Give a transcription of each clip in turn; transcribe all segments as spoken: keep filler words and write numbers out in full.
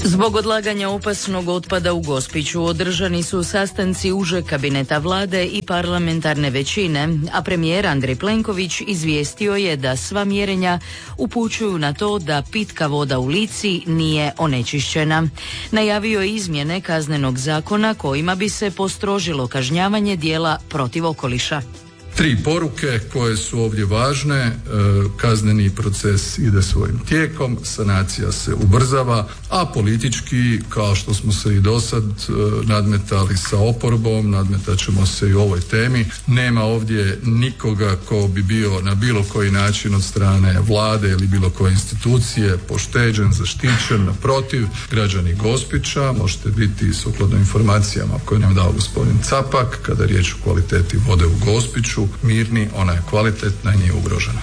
Zbog odlaganja opasnog otpada u Gospiću održani su sastanci užeg kabineta vlade i parlamentarne većine, a premijer Andrej Plenković izvijestio je da sva mjerenja upućuju na to da pitka voda u Lici nije onečišćena. Najavio je izmjene kaznenog zakona kojima bi se postrožilo kažnjavanje djela protiv okoliša. Tri poruke koje su ovdje važne, kazneni proces ide svojim tijekom, sanacija se ubrzava, a politički, kao što smo se i dosad nadmetali sa oporbom, nadmetat ćemo se i u ovoj temi. Nema ovdje nikoga ko bi bio na bilo koji način od strane vlade ili bilo koje institucije pošteđen, zaštićen. Naprotiv, građani Gospića, možete biti sukladno informacijama koje nam dao gospodin Capak, kada je riječ o kvaliteti vode u Gospiću, mirni, ona je kvalitetna i nije ugrožena.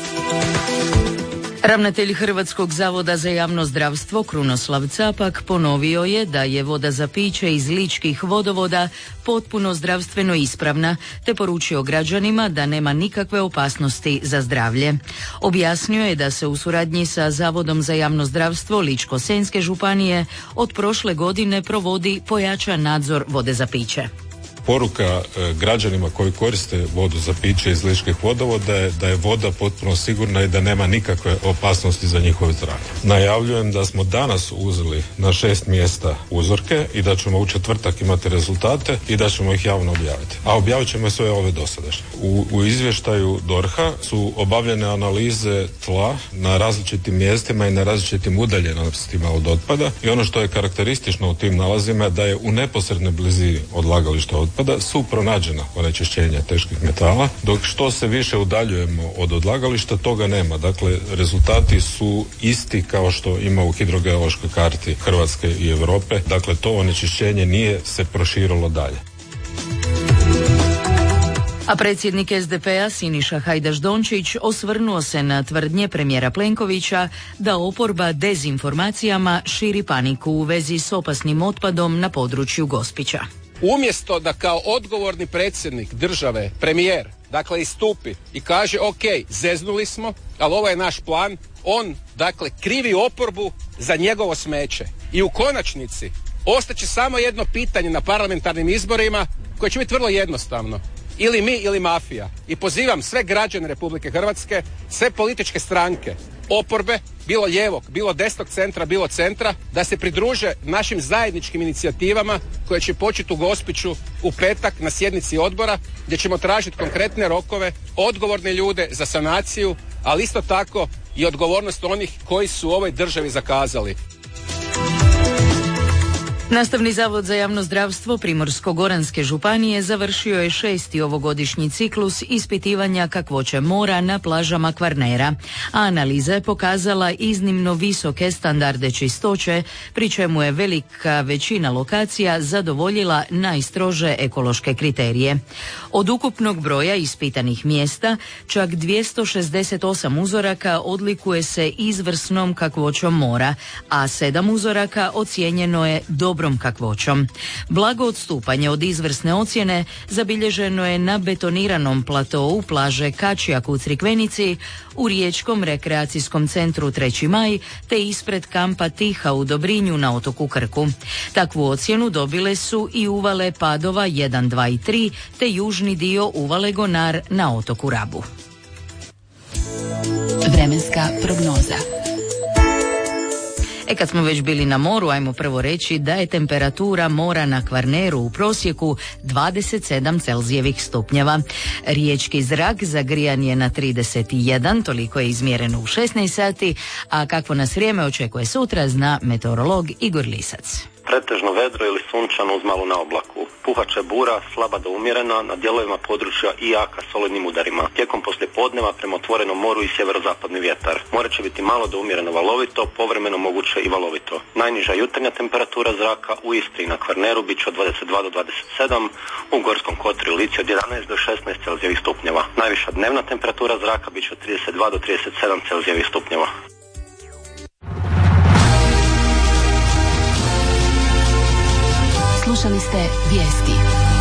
Ravnatelj Hrvatskog zavoda za javno zdravstvo Krunoslav Capak ponovio je da je voda za piće iz ličkih vodovoda potpuno zdravstveno ispravna, te poručio građanima da nema nikakve opasnosti za zdravlje. Objasnio je da se u suradnji sa Zavodom za javno zdravstvo Ličko-senjske županije od prošle godine provodi pojačan nadzor vode za piće. Poruka e, građanima koji koriste vodu za piće iz ličkih vodovoda je da je voda potpuno sigurna i da nema nikakve opasnosti za njihovo zdravlje. Najavljujem da smo danas uzeli na šest mjesta uzorke i da ćemo u četvrtak imati rezultate i da ćemo ih javno objaviti. A objavit ćemo sve ove dosadašnje. U, u izvještaju D O R H-a su obavljene analize tla na različitim mjestima i na različitim udaljenostima od otpada i ono što je karakteristično u tim nalazima je da je u neposrednoj blizini odlagališta otpada su pronađena onečišćenja teških metala, dok što se više udaljujemo od odlagališta toga nema. Dakle, rezultati su isti kao što ima u hidrogeološkoj karti Hrvatske i Europe. Dakle, to onečišćenje nije se proširilo dalje. A predsjednik S D P-a Siniša Hajdaš-Dončić osvrnuo se na tvrdnje premijera Plenkovića da oporba dezinformacijama širi paniku u vezi s opasnim otpadom na području Gospića. Umjesto da kao odgovorni predsjednik države, premijer, dakle istupi i kaže ok, zeznuli smo, ali ovo je naš plan, on dakle krivi oporbu za njegovo smeće. I u konačnici ostaće samo jedno pitanje na parlamentarnim izborima koje će biti vrlo jednostavno. Ili mi ili mafija. I pozivam sve građane Republike Hrvatske, sve političke stranke, oporbe, bilo lijevog, bilo desnog centra, bilo centra, da se pridruže našim zajedničkim inicijativama koje će početi u Gospiću u petak na sjednici odbora, gdje ćemo tražiti konkretne rokove, odgovorne ljude za sanaciju, ali isto tako i odgovornost onih koji su u ovoj državi zakazali. Nastavni zavod za javno zdravstvo Primorsko-goranske županije završio je šesti ovogodišnji ciklus ispitivanja kakvoće mora na plažama Kvarnera, a analiza je pokazala iznimno visoke standarde čistoće, pri čemu je velika većina lokacija zadovoljila najstrože ekološke kriterije. Od ukupnog broja ispitanih mjesta, čak dvjesto šezdeset osam uzoraka odlikuje se izvrsnom kakvoćom mora, a sedam uzoraka ocijenjeno je dobro dobrom kakvoćom. Blago odstupanje od izvrsne ocjene zabilježeno je na betoniranom platou plaže Kačijak u Crikvenici, u riječkom rekreacijskom centru treći maj te ispred kampa Tiha u Dobrinju na otoku Krku. Takvu ocjenu dobile su i uvale Padova jedan, dva i tri te južni dio uvale Gonar na otoku Rabu. Vremenska prognoza. E kad smo već bili na moru, ajmo prvo reći da je temperatura mora na Kvarneru u prosjeku dvadeset sedam Celzijevih stupnjeva. Riječki zrak zagrijan je na trideset jedan, toliko je izmjereno u šesnaest sati, a kakvo nas vrijeme očekuje sutra zna meteorolog Igor Lisac. Pretežno vedro ili sunčano uz malu naoblaku. Puhače bura, slaba do umjerena, na dijelovima područja i jaka s olujnim udarima. Tijekom poslijepodneva prema otvorenom moru i sjeverozapadni vjetar. More će biti malo do umjereno valovito, povremeno moguće i valovito. Najniža jutarnja temperatura zraka u Istri i na Kvarneru bit će od dvadeset dva do dvadeset sedam, u Gorskom kotaru i Lici od jedanaest do šesnaest Celzijevih stupnjeva. Najviša dnevna temperatura zraka bit će od trideset dva do trideset sedam Celzijevih stupnjeva. Slušali ste vijesti.